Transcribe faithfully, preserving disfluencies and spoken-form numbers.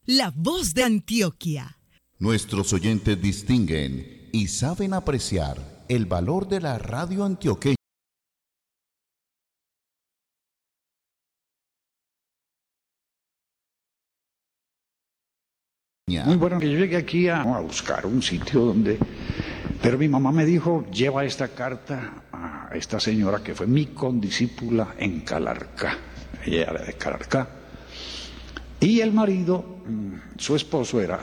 La voz de Antioquia. Nuestros oyentes distinguen y saben apreciar el valor de la radio antioqueña. Muy bueno que yo llegué aquí a, a buscar un sitio donde... Pero mi mamá me dijo, lleva esta carta a esta señora que fue mi condiscípula en Calarcá. Ella era de Calarcá. Y el marido, su esposo, era